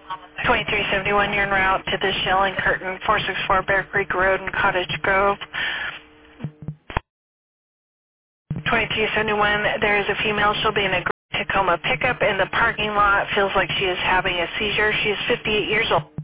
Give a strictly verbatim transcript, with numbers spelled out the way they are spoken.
twenty-three seventy-one, you're en route to the Shell and Curtin, four six four Bear Creek Road in Cottage Grove. twenty-three seventy-one, there is a female. She'll be in a Tacoma pickup in the parking lot. Feels like she is having a seizure. She is fifty-eight years old.